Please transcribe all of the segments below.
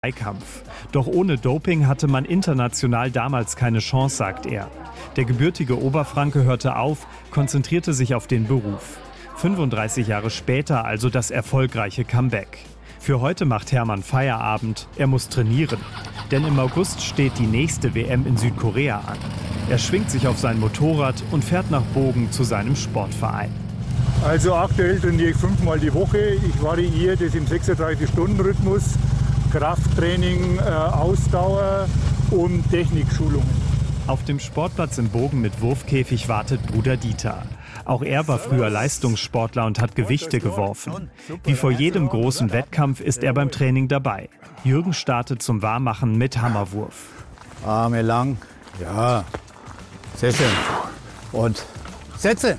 Zweikampf. Doch ohne Doping hatte man international damals keine Chance, sagt er. Der gebürtige Oberfranke hörte auf, konzentrierte sich auf den Beruf. 35 Jahre später also das erfolgreiche Comeback. Für heute macht Hermann Feierabend, er muss trainieren. Denn im August steht die nächste WM in Südkorea an. Er schwingt sich auf sein Motorrad und fährt nach Bogen zu seinem Sportverein. Also aktuell trainiere ich 5-mal die Woche. Ich variiere das im 36-Stunden-Rhythmus. Krafttraining, Ausdauer und Technikschulungen. Auf dem Sportplatz in Bogen mit Wurfkäfig wartet Bruder Dieter. Auch er war früher Leistungssportler und hat Gewichte geworfen. Wie vor jedem großen Wettkampf ist er beim Training dabei. Jürgen startet zum Warmmachen mit Hammerwurf. Arme lang, ja, sehr schön. Und Sätze.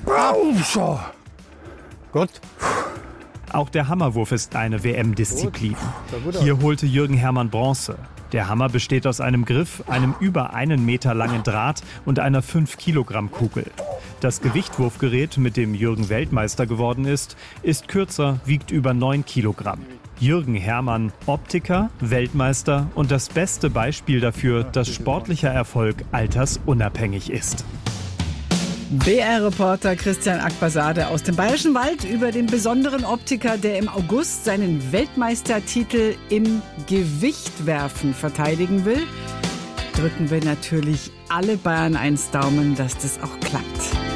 Gut. Auch der Hammerwurf ist eine WM-Disziplin. Hier holte Jürgen Hermann Bronze. Der Hammer besteht aus einem Griff, einem über 1 Meter langen Draht und einer 5-Kilogramm-Kugel. Das Gewichtwurfgerät, mit dem Jürgen Weltmeister geworden ist kürzer, wiegt über 9 Kilogramm. Jürgen Hermann, Optiker, Weltmeister und das beste Beispiel dafür, dass sportlicher Erfolg altersunabhängig ist. BR-Reporter Christian Akbasade aus dem Bayerischen Wald über den besonderen Optiker, der im August seinen Weltmeistertitel im Gewichtwerfen verteidigen will. Drücken wir natürlich alle Bayern 1 Daumen, dass das auch klappt.